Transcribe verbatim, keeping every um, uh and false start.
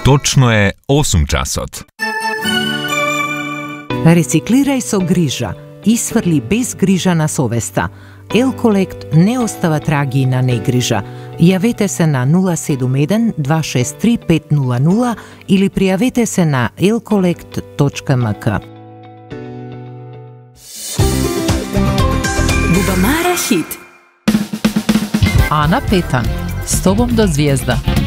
Точно е осум часот. Рециклирај со грижа, исфрли без грижа на совеста. Елколект не остава траги на негрижа. Јавете се на нула седум еден два шест три пет нула нула или пријавете се на елколект точка ем ка. Бубамара хит. Ана Петан, с тобом до звезда.